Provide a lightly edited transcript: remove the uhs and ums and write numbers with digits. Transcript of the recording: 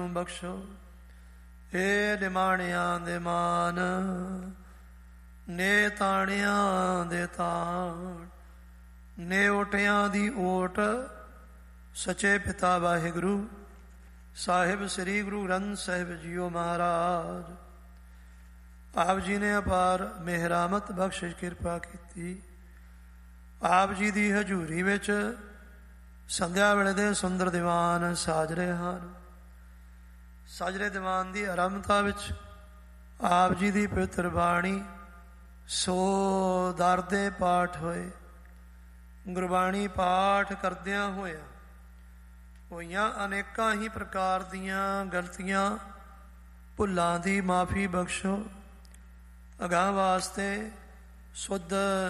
ਮੈਨੂੰ ਬਖਸ਼ੋ। ਏ ਨਿਮਾਣਿਆਂ ਦੇ ਮਾਨ, ਨੇ ਤਾਣਿਆਂ ਦੇ ਤਾਣ, ਨੇ ਓਟਿਆਂ ਦੀ ਓਟ, ਸੱਚੇ ਪਿਤਾ ਵਾਹਿਗੁਰੂ ਸਾਹਿਬ ਸ੍ਰੀ ਗੁਰੂ ਗ੍ਰੰਥ ਸਾਹਿਬ ਜੀਓ ਮਹਾਰਾਜ। ਆਪ ਜੀ ਨੇ ਅਪਾਰ ਮਿਹਰਾਮਤ ਬਖਸ਼ਿਸ਼ ਕਿਰਪਾ ਕੀਤੀ। ਆਪ ਜੀ ਦੀ ਹਜ਼ੂਰੀ ਵਿੱਚ ਸੰਧਿਆ ਵੇਲੇ ਦੇ ਸੁੰਦਰ ਦੀਵਾਨ ਸਾਜ ਰਹੇ ਹਨ। ਸਾਜਰੇ ਦੀਵਾਨ ਦੀ ਆਰੰਭਤਾ ਵਿੱਚ ਆਪ ਜੀ ਦੀ ਪਵਿੱਤਰ ਬਾਣੀ ਸੋ ਦਰ ਦੇ ਪਾਠ ਹੋਏ। ਗੁਰਬਾਣੀ ਪਾਠ ਕਰਦਿਆਂ ਹੋਇਆ ਹੋਈਆਂ ਅਨੇਕਾਂ ਹੀ ਪ੍ਰਕਾਰ ਦੀਆਂ ਗਲਤੀਆਂ ਭੁੱਲਾਂ ਦੀ ਮਾਫੀ ਬਖਸ਼ੋ। ਅਗਾਂਹ ਵਾਸਤੇ ਸੁੱਧ